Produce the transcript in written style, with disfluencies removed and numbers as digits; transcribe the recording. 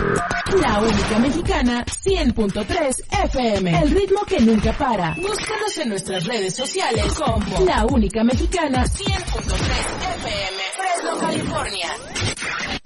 La única mexicana 100.3 FM. El ritmo que nunca para. Búscanos en nuestras redes sociales como La única mexicana 100.3 FM. Fresno, California.